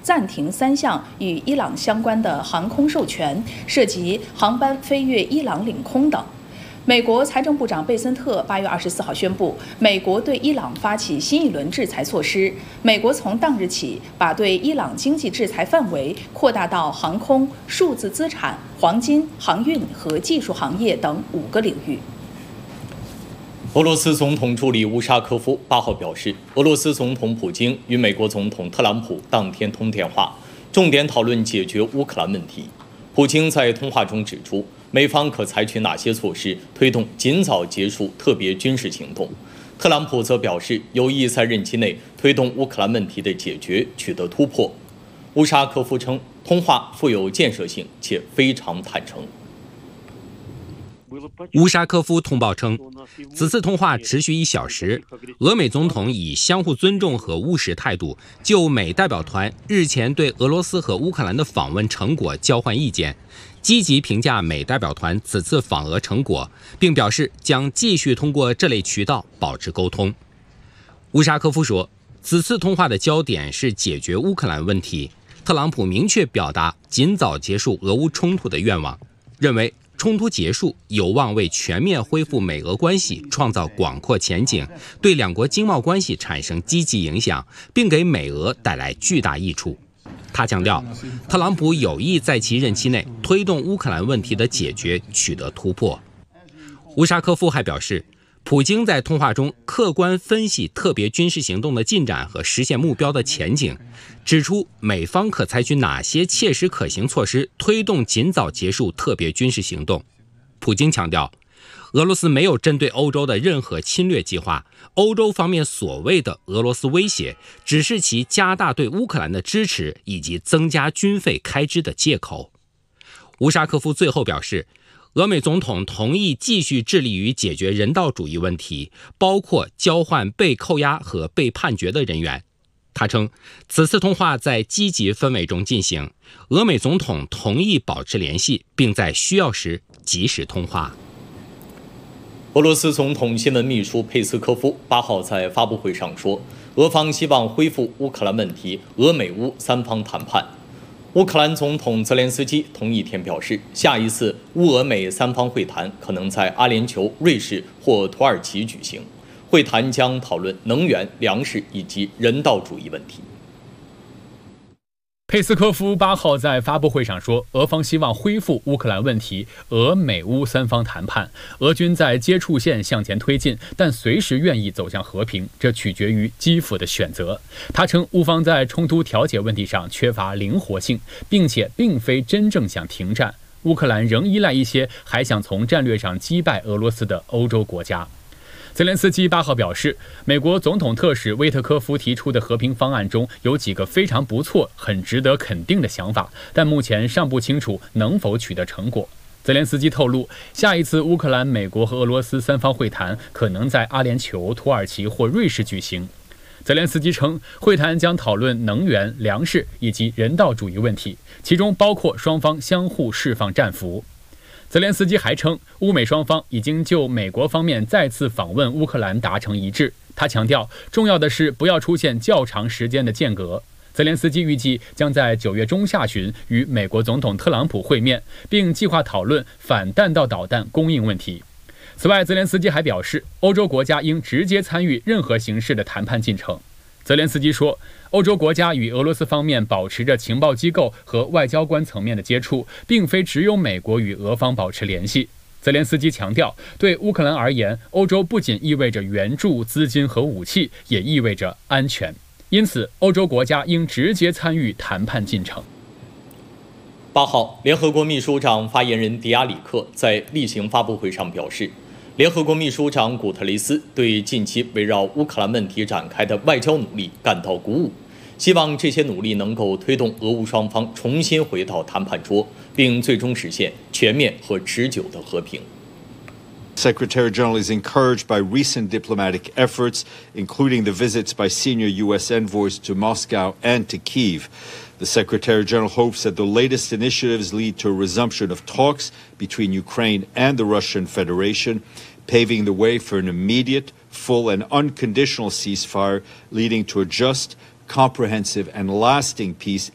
暂停3项与伊朗相关的航空授权，涉及航班飞越伊朗领空等。美国财政部长贝森特8月24号宣布，美国对伊朗发起新一轮制裁措施。美国从当日起把对伊朗经济制裁范围扩大到航空、数字资产、黄金、航运和技术行业等5个领域。 俄罗斯总统助理乌沙科夫8号表示，俄罗斯总统普京与美国总统特朗普当天通电话，重点讨论解决乌克兰问题。普京在通话中指出，美方可采取哪些措施推动尽早结束特别军事行动。特朗普则表示，有意在任期内推动乌克兰问题的解决取得突破。乌沙科夫称，通话富有建设性且非常坦诚。 乌沙科夫通报称，此次通话持续1小时，俄美总统以相互尊重和务实态度，就美代表团日前对俄罗斯和乌克兰的访问成果交换意见，积极评价美代表团此次访俄成果，并表示将继续通过这类渠道保持沟通。乌沙科夫说，此次通话的焦点是解决乌克兰问题，特朗普明确表达尽早结束俄乌冲突的愿望，认为冲突结束有望为全面恢复美俄关系创造广阔前景，对两国经贸关系产生积极影响，并给美俄带来巨大益处。他强调，特朗普有意在其任期内推动乌克兰问题的解决取得突破。乌沙科夫还表示，普京在通话中客观分析特别军事行动的进展和实现目标的前景，指出美方可采取哪些切实可行措施推动尽早结束特别军事行动。普京强调，俄罗斯没有针对欧洲的任何侵略计划，欧洲方面所谓的俄罗斯威胁，只是其加大对乌克兰的支持以及增加军费开支的借口。乌沙科夫最后表示，俄美总统同意继续致力于解决人道主义问题，包括交换被扣押和被判决的人员。他称，此次通话在积极氛围中进行，俄美总统同意保持联系，并在需要时及时通话。 俄罗斯总统新闻秘书佩斯科夫8号在发布会上说，俄方希望恢复乌克兰问题俄美乌3方谈判。乌克兰总统泽连斯基同一天表示，下一次乌俄美3方会谈可能在阿联酋、瑞士或土耳其举行。会谈将讨论能源、粮食以及人道主义问题。 佩斯科夫8号在发布会上说，俄方希望恢复乌克兰问题俄美乌3方谈判，俄军在接触线向前推进，但随时愿意走向和平，这取决于基辅的选择。他称，乌方在冲突调解问题上缺乏灵活性，并且并非真正想停战。乌克兰仍依赖一些还想从战略上击败俄罗斯的欧洲国家。泽连斯基8号表示，美国总统特使威特科夫提出的和平方案中有几个非常不错、很值得肯定的想法，但目前尚不清楚能否取得成果。泽连斯基透露，下一次乌克兰、美国和俄罗斯3方会谈可能在阿联酋、土耳其或瑞士举行。泽连斯基称，会谈将讨论能源、粮食以及人道主义问题，其中包括双方相互释放战俘。泽连斯基还称，乌美双方已经就美国方面再次访问乌克兰达成一致。他强调，重要的是不要出现较长时间的间隔。泽连斯基预计将在9月中下旬与美国总统特朗普会面，并计划讨论反弹道导弹供应问题。此外，泽连斯基还表示，欧洲国家应直接参与任何形式的谈判进程。泽连斯基说，欧洲国家与俄罗斯方面保持着情报机构和外交官层面的接触，并非只有美国与俄方保持联系。泽连斯基强调，对乌克兰而言，欧洲不仅意味着援助、资金和武器，也意味着安全。因此，欧洲国家应直接参与谈判进程。 8号，联合国秘书长发言人迪亚里克在例行发布会上表示，联合国秘书长古特雷斯对近期围绕乌克兰问题展开的外交努力感到鼓舞，希望这些努力能够推动俄乌双方重新回到谈判桌，并最终实现全面和持久的和平。 Secretary General is encouraged by recent diplomatic efforts, including the visits by senior U.S. envoys to Moscow and to Kyiv. The Secretary General hopes that the latest initiatives lead to a resumption of talks between Ukraine and the Russian Federation, paving the way for an immediate, full and unconditional ceasefire, leading to a just, comprehensive and lasting peace